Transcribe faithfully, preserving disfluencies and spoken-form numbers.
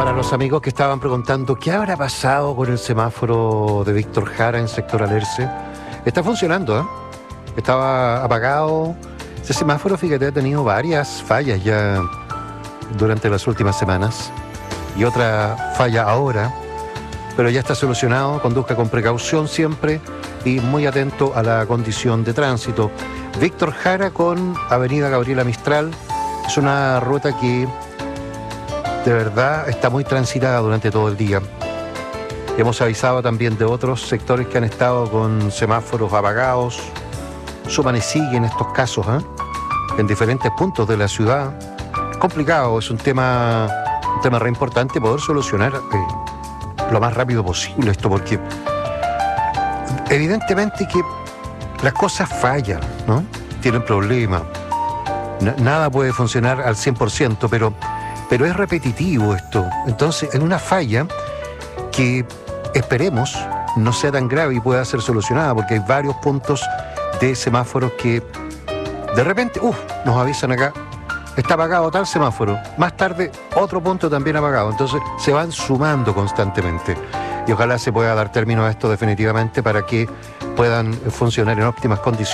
para los amigos que estaban preguntando qué habrá pasado con el semáforo de Víctor Jara en sector Alerce. Está funcionando, ¿eh? Estaba apagado. Ese semáforo, fíjate, ha tenido varias fallas ya durante las últimas semanas y otra falla ahora, pero ya está solucionado. Conduzca con precaución siempre y muy atento a la condición de tránsito. Víctor Jara con Avenida Gabriela Mistral es una ruta que de verdad está muy transitada durante todo el día. Hemos avisado también de otros sectores que han estado con semáforos apagados. Suman y siguen estos casos, ¿eh? En diferentes puntos de la ciudad. Es complicado, es un tema, un tema re importante poder solucionar eh, lo más rápido posible esto, porque evidentemente que las cosas fallan, ¿no? Tienen problemas. N- nada puede funcionar al cien por ciento, pero, pero es repetitivo esto. Entonces, en una falla que esperemos no sea tan grave y pueda ser solucionada, porque hay varios puntos de semáforos que de repente, uff, nos avisan acá, está apagado tal semáforo, más tarde otro punto también apagado, entonces se van sumando constantemente y ojalá se pueda dar término a esto definitivamente para que puedan funcionar en óptimas condiciones.